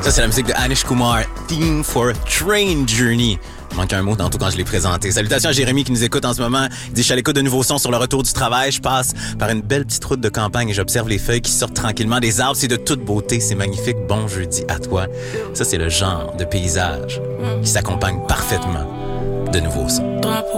Ça, c'est la musique de Anish Kumar, Theme for Train Journey. Il manque un mot tantôt quand je l'ai présenté. Salutations à Jérémy qui nous écoute en ce moment. Il dit, je suis à l'écoute de nouveaux sons sur le retour du travail. Je passe par une belle petite route de campagne et j'observe les feuilles qui sortent tranquillement des arbres. C'est de toute beauté. C'est magnifique. Bon jeudi à toi. Ça, c'est le genre de paysage qui s'accompagne parfaitement de nouveaux sons. Drapeau